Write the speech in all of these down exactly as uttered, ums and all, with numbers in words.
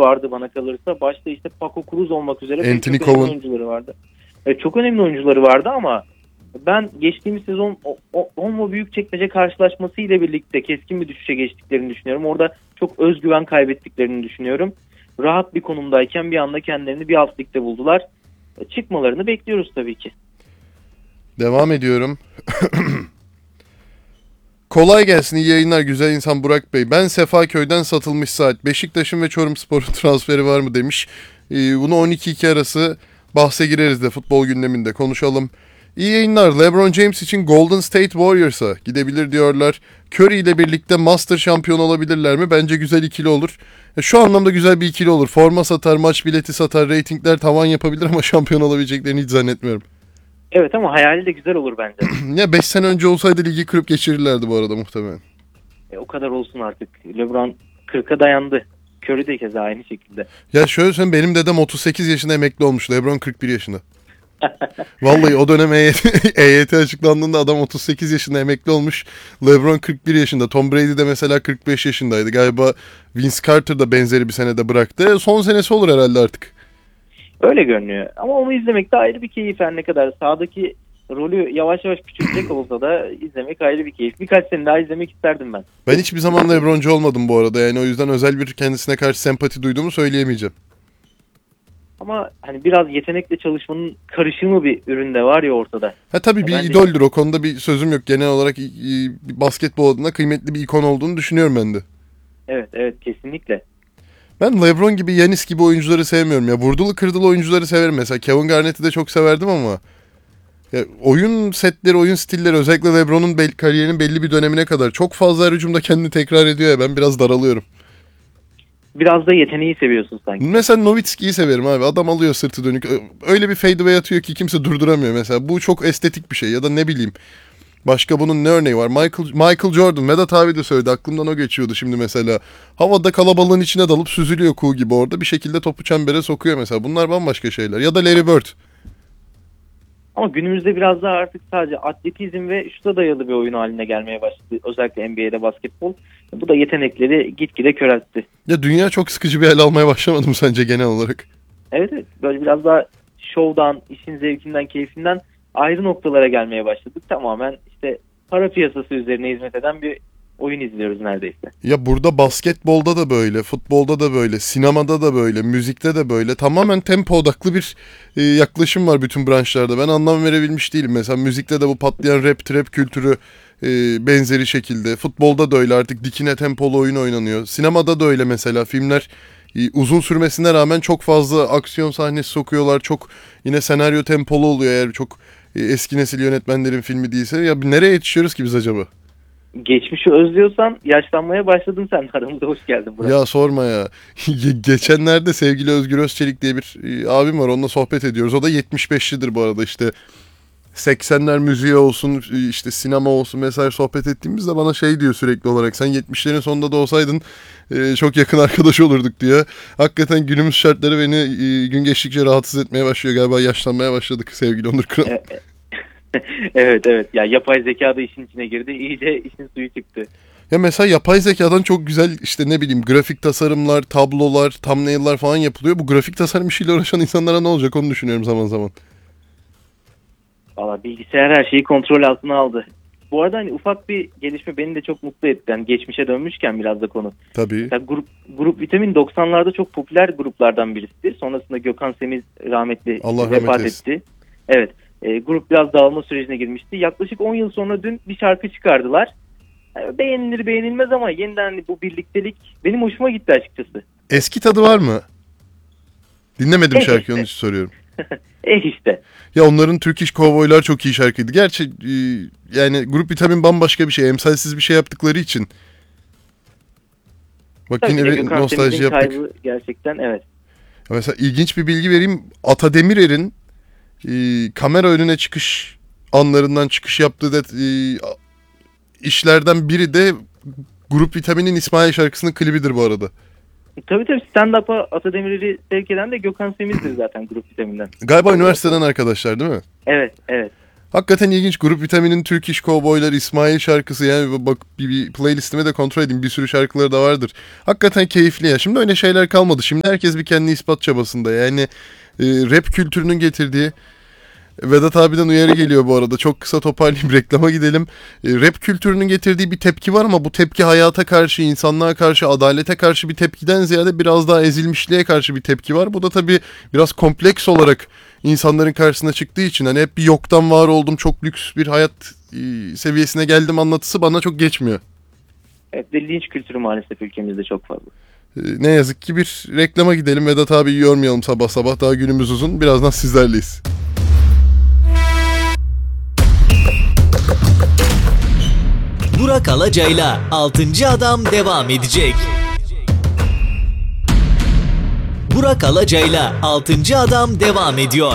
vardı bana kalırsa. Başta işte Paco Cruz olmak üzere Anthony çok önemli Cowan oyuncuları vardı. Evet, çok önemli oyuncuları vardı ama ben geçtiğimiz sezon Onvo Büyükçekmece karşılaşması ile birlikte keskin bir düşüşe geçtiklerini düşünüyorum. Orada çok özgüven kaybettiklerini düşünüyorum. Rahat bir konumdayken bir anda kendilerini bir alt ligde buldular. Çıkmalarını bekliyoruz tabii ki. Devam ediyorum. Kolay gelsin, iyi yayınlar güzel insan Burak Bey. Ben Sefaköy'den satılmış saat. Beşiktaş'ın ve Çorumspor'un transferi var mı demiş. Ee, bunu on iki iki arası bahse gireriz de futbol gündeminde konuşalım. İyi yayınlar. LeBron James için Golden State Warriors'a gidebilir diyorlar. Curry ile birlikte Master şampiyon olabilirler mi? Bence güzel ikili olur. Şu anlamda güzel bir ikili olur. Forma satar, maç bileti satar, reytingler tavan yapabilir ama şampiyon olabileceklerini hiç zannetmiyorum. Evet ama hayali de güzel olur bence. Ya beş sene önce olsaydı ligi kırıp geçirirlerdi bu arada muhtemelen. E, o kadar olsun artık. LeBron kırka dayandı. Curry de keza aynı şekilde. Ya şöyle söyleyeyim, benim dedem otuz sekiz yaşında emekli olmuş. LeBron kırk bir yaşında. Vallahi o dönem E Y T açıklandığında adam otuz sekiz yaşında emekli olmuş. LeBron kırk bir yaşında. Tom Brady de mesela kırk beş yaşındaydı. Galiba Vince Carter da benzeri bir senede bıraktı. Son senesi olur herhalde artık. Öyle görünüyor. Ama onu izlemek de ayrı bir keyif. Her ne kadar sahadaki rolü yavaş yavaş küçülecek olsa da izlemek ayrı bir keyif. Birkaç sene daha izlemek isterdim ben. Ben hiçbir zaman LeBroncu olmadım bu arada. Yani o yüzden özel bir kendisine karşı sempati duyduğumu söyleyemeyeceğim. Ama hani biraz yetenekle çalışmanın karışımı bir ürün de var ya ortada. Ha tabii bir Bence... idoldür, o konuda bir sözüm yok. Genel olarak basketbol adına kıymetli bir ikon olduğunu düşünüyorum ben de. Evet evet kesinlikle. Ben LeBron gibi, Giannis gibi oyuncuları sevmiyorum ya. Vurdulu kırdılı oyuncuları severim mesela. Kevin Garnett'i de çok severdim ama ya oyun setleri, oyun stilleri, özellikle LeBron'un bel- kariyerinin belli bir dönemine kadar çok fazla her hücumda kendini tekrar ediyor ya, ben biraz daralıyorum. Biraz da yeteneği seviyorsun sanki. Mesela Nowitzki'yi severim abi. Adam alıyor sırtı dönük. Öyle bir fadeaway atıyor ki kimse durduramıyor mesela. Bu çok estetik bir şey, ya da ne bileyim. Başka bunun ne örneği var? Michael Michael Jordan. Vedat abi de söyledi. Aklımdan o geçiyordu şimdi mesela. Havada kalabalığın içine dalıp süzülüyor kuğu gibi orada. Bir şekilde topu çembere sokuyor mesela. Bunlar bambaşka şeyler. Ya da Larry Bird. Ama günümüzde biraz daha artık sadece atletizm ve şuta dayalı bir oyun haline gelmeye başladı. Özellikle N B A'de basketbol. Bu da yetenekleri gitgide köreltti. Ya dünya çok sıkıcı bir hal almaya başlamadı mı sence genel olarak? Evet evet. Böyle biraz daha şovdan, işin zevkinden, keyfinden ayrı noktalara gelmeye başladık. Tamamen işte para piyasası üzerine hizmet eden bir oyun izliyoruz neredeyse. Ya burada basketbolda da böyle, futbolda da böyle, sinemada da böyle, müzikte de böyle. Tamamen tempo odaklı bir e, yaklaşım var bütün branşlarda. Ben anlam verebilmiş değilim. Mesela müzikte de bu patlayan rap, trap kültürü e, benzeri şekilde. Futbolda da öyle, artık dikine tempolu oyun oynanıyor. Sinemada da öyle mesela. Filmler e, uzun sürmesine rağmen çok fazla aksiyon sahnesi sokuyorlar. Çok yine senaryo tempolu oluyor eğer çok e, eski nesil yönetmenlerin filmi değilse. Ya nereye yetişiyoruz ki biz acaba? Geçmişi özlüyorsan yaşlanmaya başladın sen. Aramıza hoş geldin Burak. Ya sorma ya. Geçenlerde sevgili Özgür Özçelik diye bir e, abim var. Onunla sohbet ediyoruz. O da yetmiş beşlidir bu arada. İşte seksenler müziği olsun, işte sinema olsun vesaire sohbet ettiğimizde bana şey diyor sürekli olarak. Sen yetmişlerin sonunda da olsaydın e, çok yakın arkadaş olurduk diyor. Hakikaten günümüz şartları beni e, gün geçtikçe rahatsız etmeye başlıyor. Galiba yaşlanmaya başladık sevgili Onur Kıran. Evet evet. Ya yapay zeka da işin içine girdi. İyice işin suyu çıktı. Ya mesela yapay zekadan çok güzel işte ne bileyim grafik tasarımlar, tablolar, thumbnail'lar falan yapılıyor. Bu grafik tasarım işiyle uğraşan insanlara ne olacak onu düşünüyorum zaman zaman. Valla bilgisayar her şeyi kontrol altına aldı. Bu arada hani ufak bir gelişme beni de çok mutlu etti. Yani geçmişe dönmüşken biraz da konu. Tabii. Mesela grup, grup Vitamin doksanlarda çok popüler gruplardan birisi. Sonrasında Gökhan Semiz rahmetli Allah vefat rahmet etti. Evet. E, grup biraz dağılma sürecine girmişti. Yaklaşık on yıl sonra dün bir şarkı çıkardılar. Yani beğenilir beğenilmez ama yeniden hani bu birliktelik benim hoşuma gitti açıkçası. Eski tadı var mı? Dinlemedim eh şarkıyı işte. onun için soruyorum. eh işte. Ya onların Turkish Cowboy'lar çok iyi şarkıydı. Gerçi e, yani Grup Vitamin bambaşka bir şey. Emsalsiz bir şey yaptıkları için. Bak Tabii yine bir nostalji yaptık. Kaybı gerçekten evet. Ya mesela ilginç bir bilgi vereyim. Ata Demirer'in e, kamera önüne çıkış anlarından çıkış yaptığı da, e, işlerden biri de Grup Vitamin'in İsmail şarkısının klibidir bu arada. Tabii tabii stand-up'a Ata Demirer'i sevk eden de Gökhan Semiz'dir zaten Grup Vitamin'den. Galiba üniversiteden arkadaşlar değil mi? Evet evet. Hakikaten ilginç. Grup Vitamin'in Türk İş Kovboylar, İsmail şarkısı, yani bak bir, bir playlistime de kontrol edeyim, bir sürü şarkıları da vardır. Hakikaten keyifli ya. Şimdi öyle şeyler kalmadı. Şimdi herkes bir kendi ispat çabasında. Yani e, rap kültürünün getirdiği, Vedat abiden uyarı geliyor bu arada. Çok kısa toparlayayım, reklama gidelim. E, rap kültürünün getirdiği bir tepki var ama bu tepki hayata karşı, insanlığa karşı, adalete karşı bir tepkiden ziyade biraz daha ezilmişliğe karşı bir tepki var. Bu da tabii biraz kompleks olarak insanların karşısına çıktığı için hani hep bir yoktan var oldum, çok lüks bir hayat e, seviyesine geldim anlatısı bana çok geçmiyor. Evet, de linç kültürü maalesef ülkemizde çok fazla. E, ne yazık ki bir reklama gidelim. Vedat abi yormayalım sabah sabah, daha günümüz uzun. Birazdan sizlerleyiz. Burak Alaca'yla altıncı Adam devam edecek. Burak Alaca'yla altıncı Adam devam ediyor.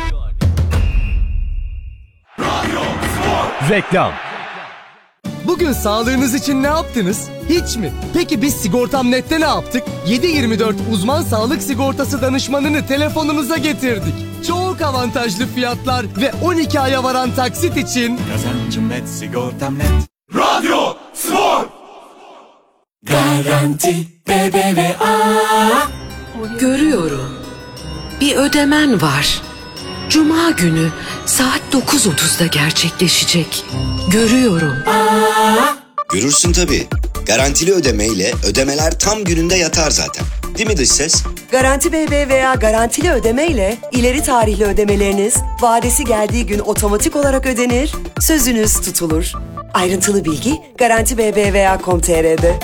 Reklam. Bugün sağlığınız için ne yaptınız? Hiç mi? Peki biz Sigortam Net'te ne yaptık? yedi yirmi dört uzman sağlık sigortası danışmanını telefonunuza getirdik. Çok avantajlı fiyatlar ve on iki aya varan taksit için Kazancım net, sigortam net. Radyo Spor. Garanti B B V A. Görüyorum. Bir ödemen var. Cuma günü saat dokuz otuzda gerçekleşecek. Görüyorum. Görürsün tabii. Garantili ödemeyle ödemeler tam gününde yatar zaten. Değil mi dış ses? Garanti B B V A garantili ödemeyle ileri tarihli ödemeleriniz vadesi geldiği gün otomatik olarak ödenir, sözünüz tutulur. Ayrıntılı bilgi garanti b b v a nokta com nokta t r'de.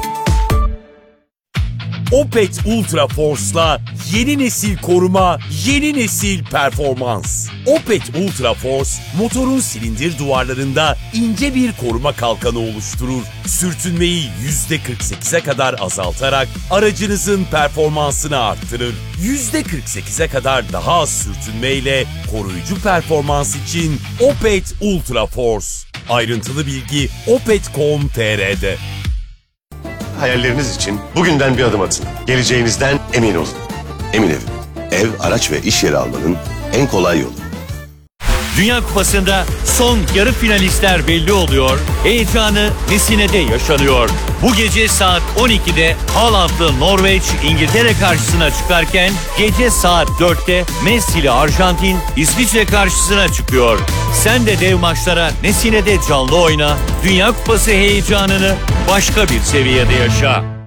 Opet Ultra Force'la yeni nesil koruma, yeni nesil performans. Opet Ultra Force, motorun silindir duvarlarında ince bir koruma kalkanı oluşturur. Sürtünmeyi yüzde kırk sekize kadar azaltarak aracınızın performansını arttırır. yüzde kırk sekize kadar daha az sürtünmeyle koruyucu performans için Opet Ultra Force. Ayrıntılı bilgi opet nokta com nokta t r'de. Hayalleriniz için bugünden bir adım atın. Geleceğinizden emin olun. Emin Ev. Ev, araç ve iş yeri almanın en kolay yolu. Dünya Kupası'nda son yarı finalistler belli oluyor. Heyecanı Messine'de yaşanıyor. Bu gece saat on ikide Haaland'lı Norveç İngiltere karşısına çıkarken gece saat dörtte Messi'li Arjantin İsviçre karşısına çıkıyor. Sen de dev maçlara Messine'de canlı oyna. Dünya Kupası heyecanını başka bir seviyede yaşa.